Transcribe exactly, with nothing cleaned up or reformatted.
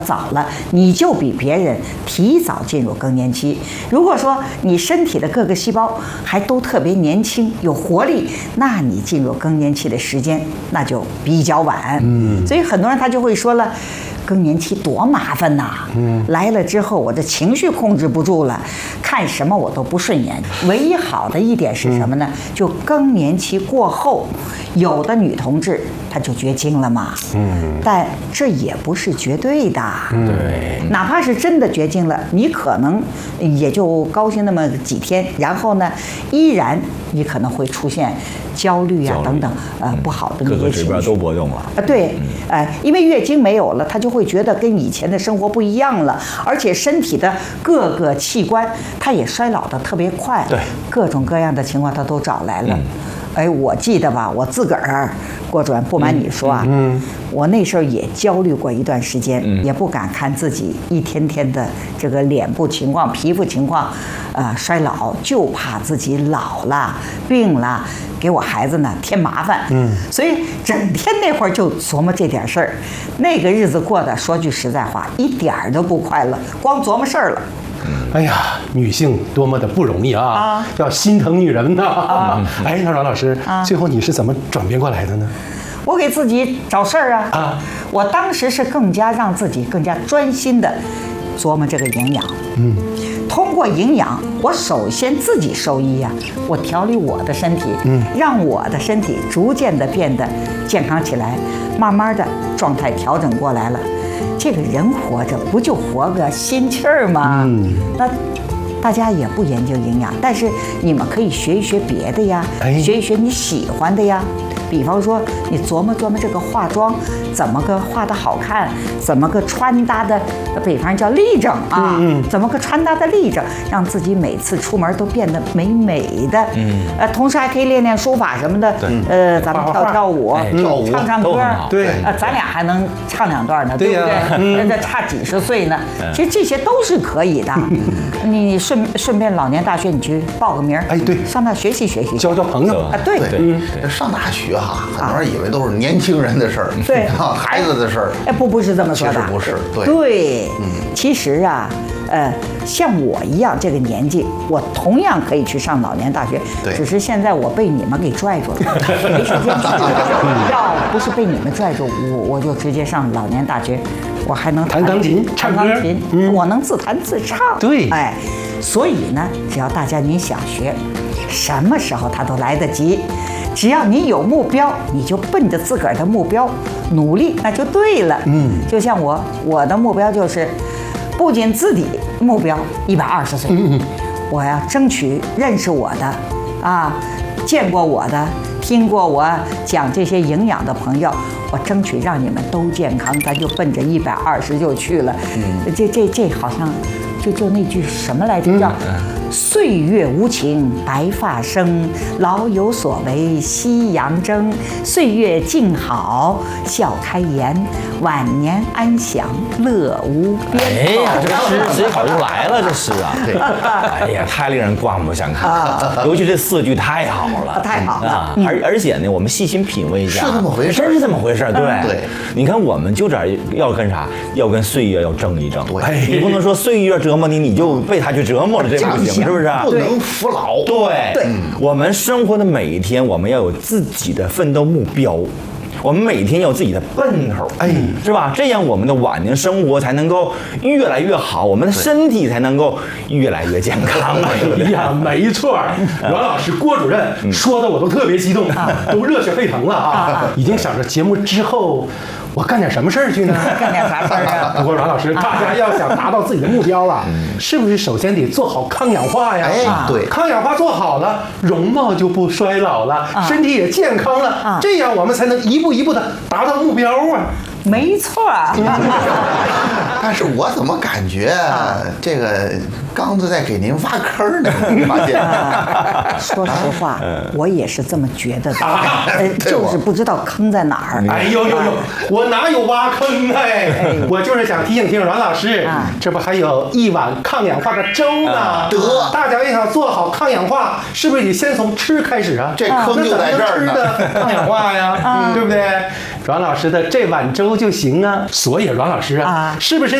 早了，你就比别人提早进入更年期。如果说你身体的各个细胞还都特别年轻、有活力，那你进入更年期的时间那就比较晚。嗯，所以很多人他就会说了，更年期多麻烦呐！嗯，来了之后我这情绪控制不住了，看什么我都不顺眼。唯一好的一点是什么呢？就更年期过后，有的女同志她就绝经了嘛。嗯，但这也不是绝对的。对，哪怕是真的绝经了，你可能也就高兴那么几天，然后呢，依然你可能会出现焦虑啊等等呃不好的那些情绪， 各个指标都波动了啊。对，呃，因为月经没有了，她就会觉得跟以前的生活不一样了，而且身体的各个器官它也衰老的特别快， 对， 各种各样的情况它都找来了。嗯，哎，我记得吧，我自个儿，郭主任，不瞒你说啊，嗯，嗯我那时候也焦虑过一段时间，嗯、也不敢看自己一天天的这个脸部情况、皮肤情况，呃，衰老，就怕自己老了、病了，给我孩子呢添麻烦。嗯，所以整天那会儿就琢磨这点事儿，那个日子过得说句实在话，一点儿都不快乐，光琢磨事儿了。 哎呀，女性多么的不容易啊！啊要心疼女人呐！啊、哎，那阮老师，啊、最后你是怎么转变过来的呢？ 我给自己找事儿啊！啊，我当时是更加让自己更加专心的琢磨这个营养。嗯，通过营养，我首先自己受益呀、啊，我调理我的身体，嗯，让我的身体逐渐的变得健康起来，慢慢的状态调整过来了。这个人活着不就活个心气儿吗？嗯，那大家也不研究营养，但是你们可以学一学别的呀，哎、学一学你喜欢的呀。比方说，你琢磨琢磨这个化妆怎么个化的好看，怎么个穿搭的，北方叫立正啊，嗯嗯怎么个穿搭的立正，让自己每次出门都变得美美的。嗯，呃，同时还可以练练书法什么的。对，呃，咱们跳跳舞， 哎、跳舞唱唱歌。 对， 呃，咱俩还能唱两段呢，对不对？嗯，这差几十岁呢，其实这些都是可以的。你顺顺便老年大学你去报个名， 哎，对， 上那学习学习， 交交朋友啊，对对，嗯，上大学。哈，很多人以为都是年轻人的事儿， 对， 孩子的事儿。 哎，不，不是这么说的， 其实不是，对， 对，嗯，其实啊，呃，像我一样这个年纪，我同样可以去上老年大学， 对， 只是现在我被你们给拽住了，没时间去。要不是被你们拽住，我我就直接上老年大学，我还能弹钢琴、 唱钢琴，嗯、我能自弹自唱。 对， 哎，所以呢，只要大家你想学，什么时候他都来得及。只要你有目标，你就奔着自个儿的目标努力，那就对了。嗯，就像我，我的目标就是，不仅自己目标一百二十岁，嗯，我要争取认识我的，啊，见过我的，听过我讲这些营养的朋友，我争取让你们都健康，咱就奔着一百二十就去了。嗯，这这这好像就就那句什么来着，叫。嗯岁月无情白发生，老有所为夕阳征。岁月静好笑开颜，晚年安享乐无边。 哎呀，这诗写好就来了，这诗啊，对，哎呀，太令人刮目相看，啊、尤其这四句太好了， 啊、太好了啊！ 而、嗯、而且呢，我们细心品味一下， 是这么回事， 真是这么回事，对、 嗯、对。 你看，我们就这要跟啥？要跟岁月要争一争。 对， 你不能说岁月折磨你，你就被他去折磨了，这不行。是不是啊？ 不能服老。 对对、 嗯，我们生活的每一天，我们要有自己的奋斗目标。我们每天要有自己的奔头，哎，是吧？这样我们的晚年生活才能够越来越好，我们的身体才能够越来越健康。 哎呀，没错，阮老师、郭主任说的我都特别激动，都热血沸腾了啊！已经想着节目之后。我干点什么事儿去呢？ 干点啥事儿啊？ 不过阮老师，大家要想达到自己的目标了，是不是首先得做好抗氧化呀？ 哎，对， 抗氧化做好了，容貌就不衰老了，啊、身体也健康了，啊、这样我们才能一步一步的达到目标啊。 没错啊。 但是我怎么感觉这个刚子在给您挖坑呢？发现？ 说实话，我也是这么觉得的，呃，就是不知道坑在哪儿。 哎呦呦呦，我哪有挖坑哎？我就是想提醒提醒阮老师，这不还有一碗抗氧化的粥呢？得，大家要想做好抗氧化，是不是得先从吃开始啊？ 这坑就在这儿呢。 抗氧化呀，对不对？ 阮老师的这碗粥就行啊。所以阮老师啊， 啊是不是